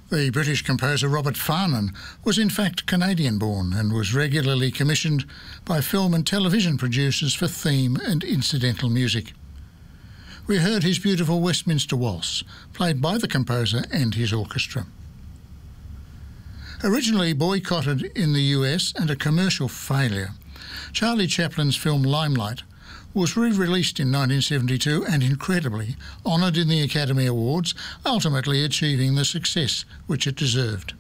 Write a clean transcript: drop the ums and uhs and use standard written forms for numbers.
The British composer Robert Farnon was in fact Canadian-born and was regularly commissioned by film and television producers for theme and incidental music. We heard his beautiful Westminster Waltz, played by the composer and his orchestra. Originally boycotted in the US and a commercial failure, Charlie Chaplin's film Limelight was re-released in 1972 and, incredibly, honoured in the Academy Awards, ultimately achieving the success which it deserved.